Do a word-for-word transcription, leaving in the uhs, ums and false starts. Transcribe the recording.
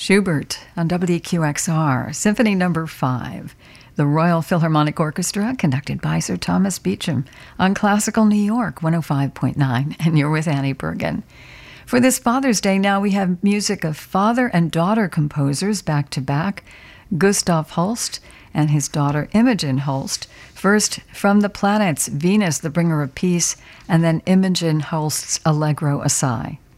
Schubert on W Q X R, Symphony Number five, the Royal Philharmonic Orchestra, conducted by Sir Thomas Beecham on Classical New York one oh five point nine, and you're with Annie Bergen. For this Father's Day, now we have music of father and daughter composers back-to-back, Gustav Holst and his daughter Imogen Holst. First, from the planets, Venus, the bringer of peace, and then Imogen Holst's Allegro Assai.